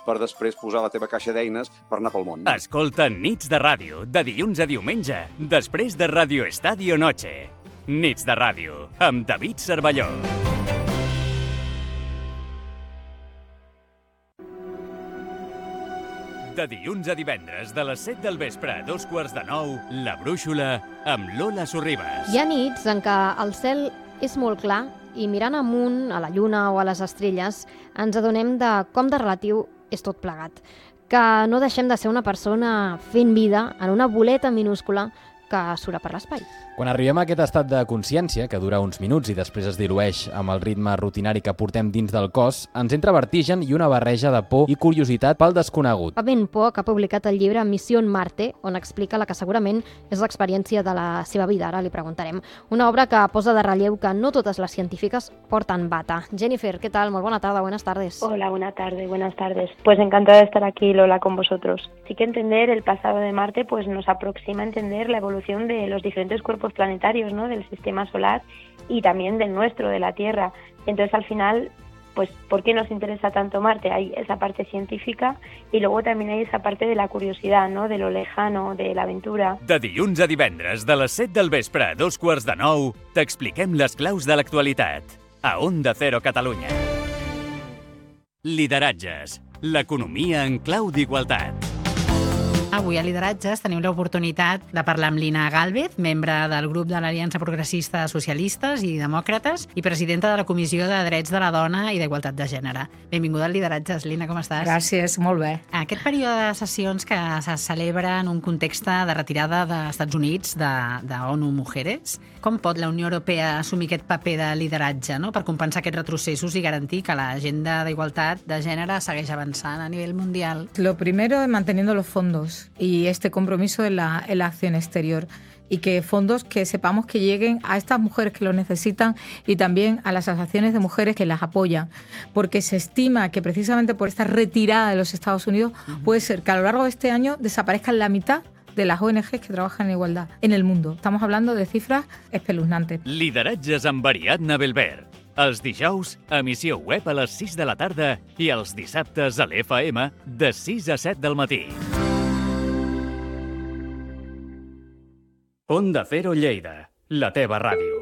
per després posar la teva caixa d'eines per anar pel món. Escolta Nits de Ràdio, de dilluns a diumenge, després de Radio Estadio Noche. Nits de Ràdio, amb David Cervelló. De dilluns a divendres, de les 7 del vespre a 8:45, La Brúixola, amb Lola Sorribas. Hi ha nits en què el cel és molt clar i mirant amunt, a la lluna o a les estrelles, ens adonem de com de relatiu és tot plegat. Que no deixem de ser una persona fent vida en una boleta minúscula que sura per l'espai. Quan arribem a aquest estat de consciència, que dura uns minuts i després es dilueix amb el ritme rutinari que portem dins del cos, ens entra vertigen i una barreja de por i curiositat pel desconegut. Pavent Poch ha publicat el llibre Missió Marte, on explica la que segurament és l'experiència de la seva vida, ara li preguntarem. Una obra que posa de relleu que no totes les científiques porten bata. Jennifer, ¿qué tal? Muy buena tarde, buenas tardes. Hola, buenas tardes. Pues encantada de estar aquí, Lola, con vosotros. Sí que entender el pasado de Marte pues nos aproxima a entender la evolución de los diferentes cuerpos planetarios, ¿no?, del sistema solar y también del nuestro, de la Tierra. Entonces, al final, pues, ¿por qué nos interesa tanto Marte? Hay esa parte científica y luego también hay esa parte de la curiosidad, ¿no?, de lo lejano, de la aventura. De dilluns a divendres, de les 7 del vespre a 8:45, t'expliquem les claus de l'actualitat. A Onda Cero Catalunya. Lideratges. L'economia en clau d'igualtat. Avui a Lideratges tenim l'oportunitat de parlar amb Lina Gálvez, membre del grup de l'Aliança Progressista de Socialistes i Demòcrates i presidenta de la Comissió de Drets de la Dona i d'Igualtat de Gènere. Benvinguda a Lideratges, Lina, com estàs? Gràcies, molt bé. Aquest període de sessions que se celebra en un context de retirada dels Estats Units de ONU Mujeres, com pot la Unió Europea assumir aquest paper de lideratge, no?, per compensar aquests retrocessos i garantir que l'agenda d'igualtat de gènere segueix avançant a nivell mundial? Lo primero es manteniendo los fondos y este compromiso en la acción exterior, y que fondos que sepamos que lleguen a estas mujeres que lo necesitan y también a las asociaciones de mujeres que las apoyan, porque se estima que precisamente por esta retirada de los Estados Unidos puede ser que a lo largo de este año desaparezcan la mitad de las ONGs que trabajan en igualdad en el mundo. Estamos hablando de cifras espeluznantes. Lideratges amb Ariadna Belbert. Els dijous, emissió web a les 6 de la tarda i els dissabtes a l'FM de 6 a 7 del matí. Onda Cero Lleida, la teva ràdio.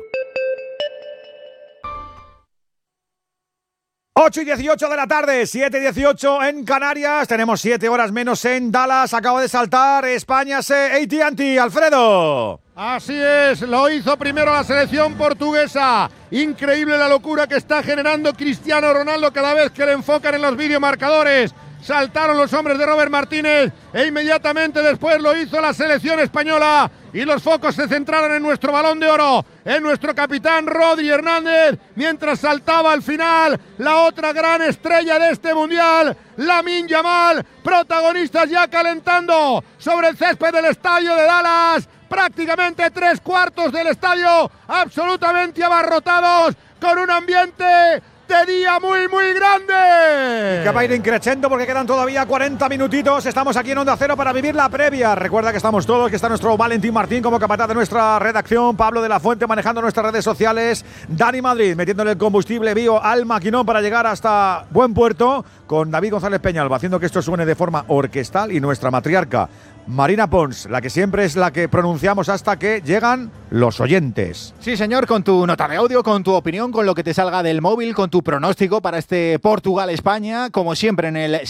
8:18 de la tarde, 7:18 en Canarias, tenemos 7 horas menos en Dallas, acaba de saltar España AT&T, Alfredo. Así es, lo hizo primero la selección portuguesa. Increíble la locura que está generando Cristiano Ronaldo cada vez que le enfocan en los videomarcadores. Saltaron los hombres de Robert Martínez e inmediatamente después lo hizo la selección española y los focos se centraron en nuestro Balón de Oro, en nuestro capitán Rodri Hernández, mientras saltaba al final la otra gran estrella de este Mundial, Lamine Yamal, protagonistas ya calentando sobre el césped del estadio de Dallas, prácticamente 3/4 del estadio absolutamente abarrotados, con un ambiente de día muy, muy grande. Que va a ir increciendo porque quedan todavía 40 minutitos. Estamos aquí en Onda Cero para vivir la previa. Recuerda que estamos todos, que está nuestro Valentín Martín como capataz de nuestra redacción, Pablo de la Fuente manejando nuestras redes sociales, Dani Madrid metiéndole el combustible bio al maquinón para llegar hasta buen puerto, con David González Peñalba haciendo que esto suene de forma orquestal, y nuestra matriarca Marina Pons, la que siempre es la que pronunciamos hasta que llegan los oyentes. Sí, señor, con tu nota de audio, con tu opinión, con lo que te salga del móvil, con tu pronóstico para este Portugal-España, como siempre en el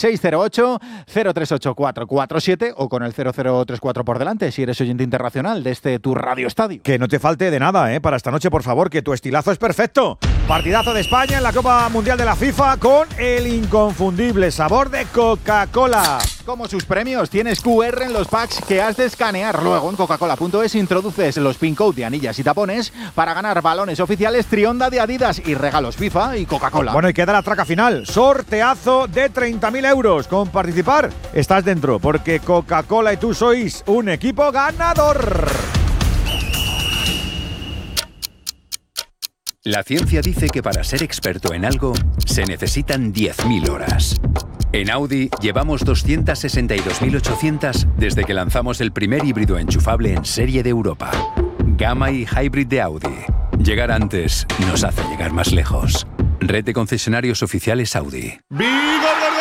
608-038-447 o con el 0034 por delante, si eres oyente internacional de este tu Radio Estadio. Que no te falte de nada, para esta noche, por favor, que tu estilazo es perfecto. Partidazo de España en la Copa Mundial de la FIFA con el inconfundible sabor de Coca-Cola. Como sus premios, tienes QR en los packs que has de escanear. Luego en coca-cola.es introduces los pin code de anillas y tapones para ganar balones oficiales Trionda de Adidas y regalos FIFA y Coca-Cola. Bueno, y queda la traca final. Sorteazo de 30.000 euros. Con participar estás dentro, porque Coca-Cola y tú sois un equipo ganador. La ciencia dice que para ser experto en algo se necesitan 10.000 horas. En Audi llevamos 262.800 desde que lanzamos el primer híbrido enchufable en serie de Europa. Gamma y Hybrid de Audi. Llegar antes nos hace llegar más lejos. Red de concesionarios oficiales Audi. ¡Vigor!